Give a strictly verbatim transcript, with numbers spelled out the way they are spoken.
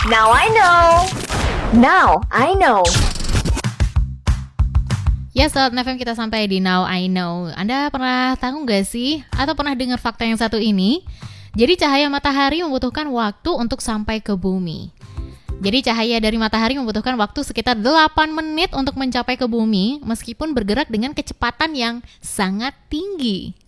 Now I know. Now I know. Ya, Sobat N F M, kita sampai di Now I Know. Anda pernah tahu nggak sih? Atau pernah dengar fakta yang satu ini? Jadi cahaya matahari membutuhkan waktu untuk sampai ke bumi. Jadi cahaya dari matahari membutuhkan waktu sekitar delapan menit untuk mencapai ke bumi, meskipun bergerak dengan kecepatan yang sangat tinggi.